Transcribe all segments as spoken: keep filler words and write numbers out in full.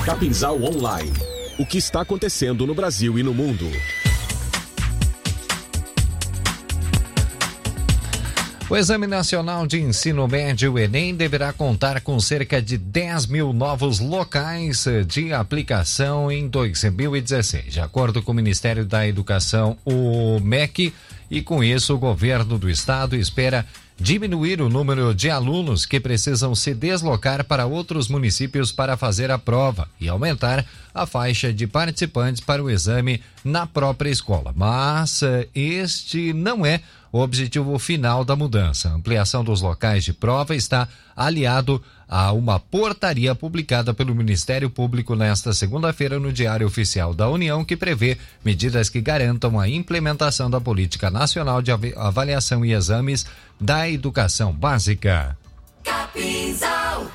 Capinzal Online. O que está acontecendo no Brasil e no mundo. O Exame Nacional de Ensino Médio, o Enem, deverá contar com cerca de dez mil novos locais de aplicação em dois mil e dezesseis. De acordo com o Ministério da Educação, o M E C, e com isso o governo do estado espera diminuir o número de alunos que precisam se deslocar para outros municípios para fazer a prova e aumentar a faixa de participantes para o exame na própria escola. Mas este não é o objetivo final da mudança. A ampliação dos locais de prova está aliado a uma portaria publicada pelo Ministério Público nesta segunda-feira no Diário Oficial da União, que prevê medidas que garantam a implementação da Política Nacional de Avaliação e Exames da Educação Básica. Capinzal.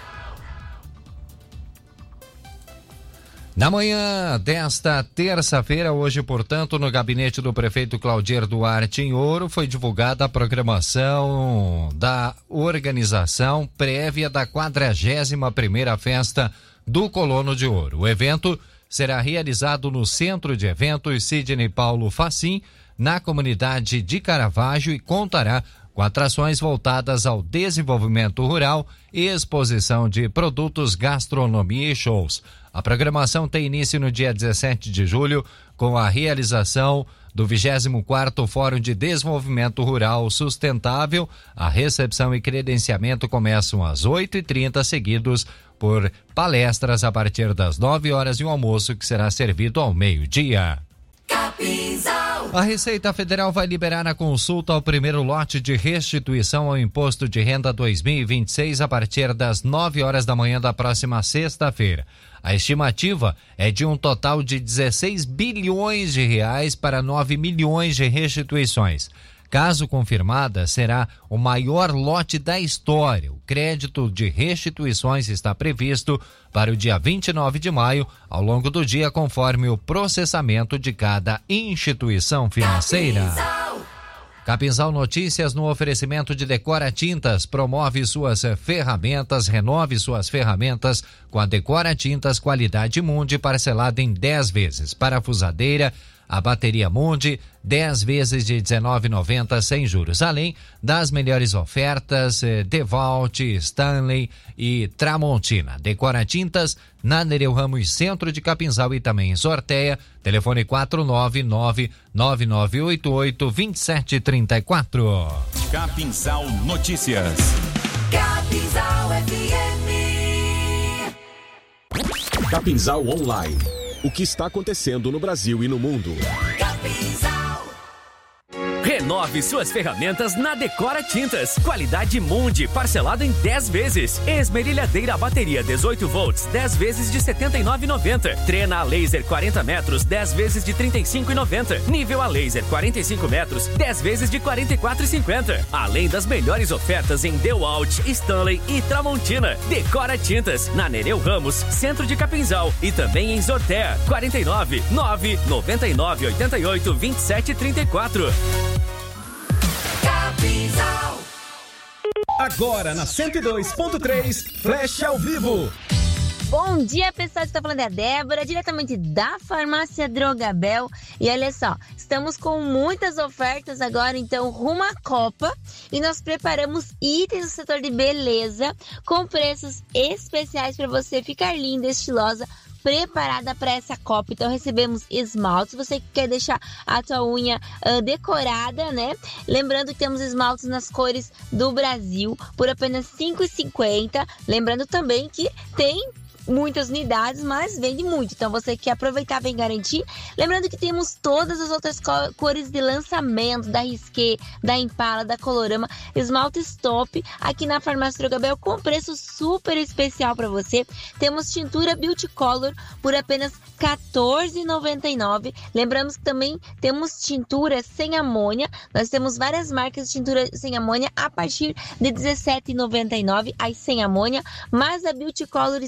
Na manhã desta terça-feira, hoje, portanto, no gabinete do prefeito Claudir Duarte em Ouro, foi divulgada a programação da organização prévia da quadragésima primeira festa do Colono de Ouro. O evento será realizado no Centro de Eventos Sidney Paulo Facim, na comunidade de Caravaggio, e contará com atrações voltadas ao desenvolvimento rural, exposição de produtos, gastronomia e shows. A programação tem início no dia dezessete de julho, com a realização do vigésimo quarto Fórum de Desenvolvimento Rural Sustentável. A recepção e credenciamento começam às oito e trinta, seguidos por palestras a partir das nove horas e um almoço que será servido ao meio-dia. Capinzal. A Receita Federal vai liberar a consulta ao primeiro lote de restituição ao Imposto de Renda dois mil e vinte e seis a partir das nove horas da manhã da próxima sexta-feira. A estimativa é de um total de dezesseis bilhões de reais para nove milhões de restituições. Caso confirmada, será o maior lote da história. O crédito de restituições está previsto para o dia vinte e nove de maio, ao longo do dia, conforme o processamento de cada instituição financeira. Capinzal. Capinzal Notícias, no oferecimento de Decora Tintas, promove suas ferramentas, renove suas ferramentas com a Decora Tintas, qualidade Mundi, parcelada em dez vezes. Parafusadeira, a bateria Mundi, dez vezes de dezenove reais e noventa centavos sem juros. Além das melhores ofertas, eh, DeWalt, Stanley e Tramontina. Decora Tintas, na Nereu Ramos, centro de Capinzal, e também em Sorteia. Telefone quatro nove nove, nove nove oito oito, dois sete três quatro. Capinzal Notícias. Capinzal F M. Capinzal Online. O que está acontecendo no Brasil e no mundo. Capinzal. Renove suas ferramentas na Decora Tintas. Qualidade Mundi, parcelado em dez vezes. Esmerilhadeira a bateria dezoito volts, dez vezes de setenta e nove reais e noventa centavos. Trena a laser quarenta metros, dez vezes de trinta e cinco reais e noventa centavos. Nível a laser quarenta e cinco metros, dez vezes de quarenta e quatro reais e cinquenta centavos. Além das melhores ofertas em DeWalt, Stanley e Tramontina. Decora Tintas, na Nereu Ramos, centro de Capinzal, e também em Sorteia. quarenta e nove, nove noventa e nove, oitenta e oito, vinte e sete trinta e quatro. Capinzal. Agora na cento e dois ponto três, Flash ao vivo. Bom dia, pessoal, está falando é a Débora, diretamente da Farmácia Drogabel. E olha só, estamos com muitas ofertas agora, então, rumo à Copa. E nós preparamos itens do setor de beleza com preços especiais para você ficar linda, estilosa, preparada para essa Copa. Então recebemos esmaltes, você que quer deixar a tua unha uh, decorada, né? Lembrando que temos esmaltes nas cores do Brasil por apenas cinco reais e cinquenta centavos. Lembrando também que tem muitas unidades, mas vende muito, então você quer aproveitar, vem garantir. Lembrando que temos todas as outras co- cores de lançamento, da Risqué, da Impala, da Colorama, esmalte top aqui na Farmácia Drogabel com preço super especial para você. Temos tintura Beauty Color por apenas quatorze reais e noventa e nove centavos. Lembramos que também temos tintura sem amônia, nós temos várias marcas de tintura sem amônia a partir de dezessete reais e noventa e nove centavos, as sem amônia, mas a Beauty Color está na oferta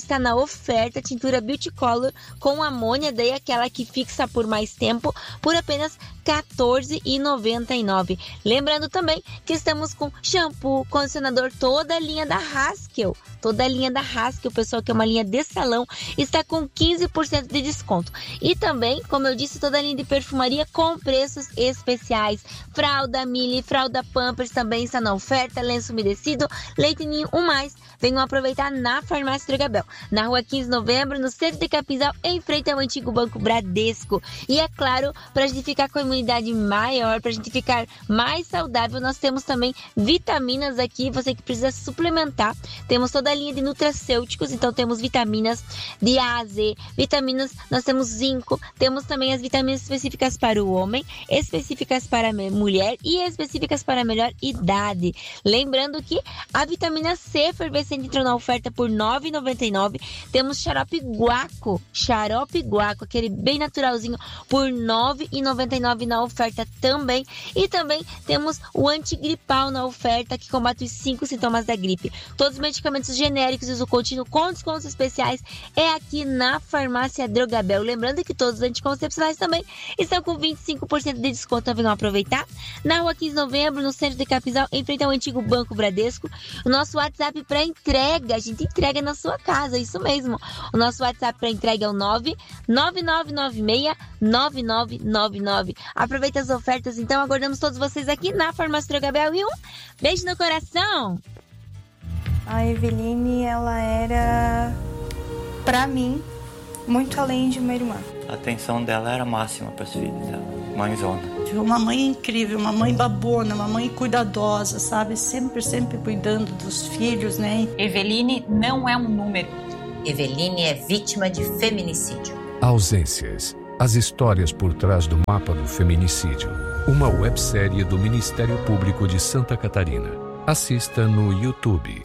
oferta tintura Beauty Color com amônia, daí aquela que fixa por mais tempo, por apenas quatorze reais e noventa e nove centavos. Lembrando também que estamos com shampoo, condicionador, toda a linha da Haskell. Toda a linha da Haskell, pessoal, que é uma linha de salão, está com quinze por cento de desconto. E também, como eu disse, toda a linha de perfumaria com preços especiais. Fralda Mili, fralda Pampers também está na oferta, lenço umedecido, leite ninho, um mais. Venham aproveitar na Farmácia Drogabel, na rua quinze de novembro, no centro de Capinzal, em frente ao antigo Banco Bradesco. E é claro, para a gente ficar com a imunidade maior, para a gente ficar mais saudável, nós temos também vitaminas aqui, você que precisa suplementar. Temos toda a linha de nutracêuticos, então temos vitaminas de A a Z, vitaminas, nós temos zinco, temos também as vitaminas específicas para o homem, específicas para a mulher e específicas para a melhor idade. Lembrando que a vitamina C efervescente entrou na oferta por nove reais e noventa e nove centavos. Temos xarope guaco, xarope guaco, aquele bem naturalzinho, por nove reais e noventa e nove centavos na oferta também. E também temos o antigripal na oferta, que combate os cinco sintomas da gripe. Todos os medicamentos genéricos e uso contínuo com descontos especiais é aqui na Farmácia Drogabel. Lembrando que todos os anticoncepcionais também estão com vinte e cinco por cento de desconto, então venham aproveitar. Na rua quinze de novembro, no centro de Capinzal, em frente ao antigo Banco Bradesco. O nosso WhatsApp para entrega, a gente entrega na sua casa, isso mesmo. O nosso WhatsApp para entrega é o nove nove nove nove seis nove nove nove nove. Aproveita as ofertas, então aguardamos todos vocês aqui na Farmácia Drogabel e um beijo no coração. A Eveline, ela era, pra mim, muito além de uma irmã. A atenção dela era máxima para os filhos dela, mãezona. Uma mãe incrível, uma mãe babona, uma mãe cuidadosa, sabe? Sempre, sempre cuidando dos filhos, né? Eveline não é um número. Eveline é vítima de feminicídio. Ausências. As histórias por trás do mapa do feminicídio. Uma websérie do Ministério Público de Santa Catarina. Assista no YouTube.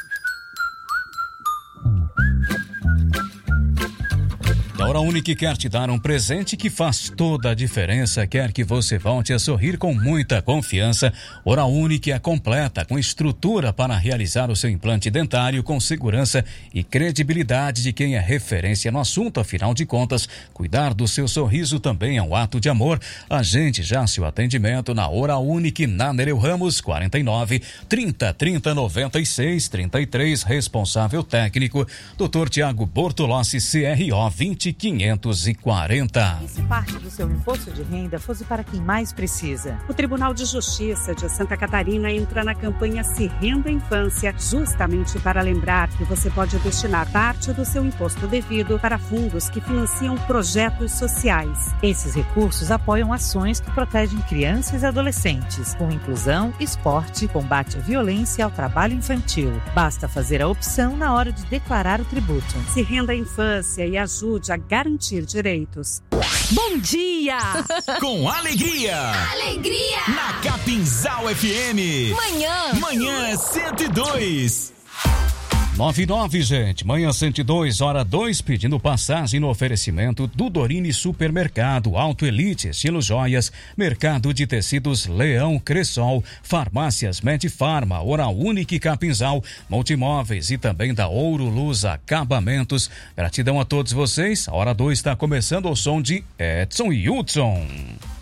A Hora Única quer te dar um presente que faz toda a diferença, quer que você volte a sorrir com muita confiança. Hora Única é completa, com estrutura para realizar o seu implante dentário com segurança e credibilidade de quem é referência no assunto. Afinal de contas, cuidar do seu sorriso também é um ato de amor. Agende já seu atendimento na Hora Única, na Nereu Ramos, quarenta e nove, trinta, trinta, noventa e seis, trinta e três. Responsável técnico, doutor Tiago Bortolossi, C R O vinte quinhentos e quarenta. E se parte do seu imposto de renda fosse para quem mais precisa? O Tribunal de Justiça de Santa Catarina entra na campanha Se Renda Infância, justamente para lembrar que você pode destinar parte do seu imposto devido para fundos que financiam projetos sociais. Esses recursos apoiam ações que protegem crianças e adolescentes, com inclusão, esporte, combate à violência e ao trabalho infantil. Basta fazer a opção na hora de declarar o tributo. Se Renda Infância e ajude a garantir direitos. Bom dia! Com alegria! Alegria! Na Capinzal F M. Manhã! Manhã cento e dois. nove e nove, gente. Manhã cento e dois, hora dois, pedindo passagem no oferecimento do Dorini Supermercado, Auto Elite, Estilo Joias, Mercado de Tecidos Leão, Cressol, Farmácias Medifarma, Hora Única Capinzal, Multimóveis e também da Ouro Luz Acabamentos. Gratidão a todos vocês. A hora dois está começando ao som de Edson e Hudson.